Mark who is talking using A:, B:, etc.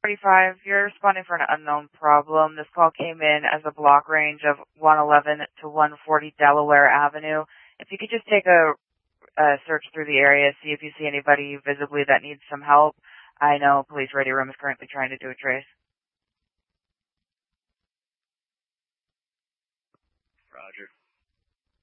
A: 45, you're responding for an unknown problem. This call came in as a block range of 111 to 140 Delaware Avenue. If you could just take a search through the area, see if you see anybody visibly that needs some help. I know police radio room is currently trying to do a trace.
B: Roger.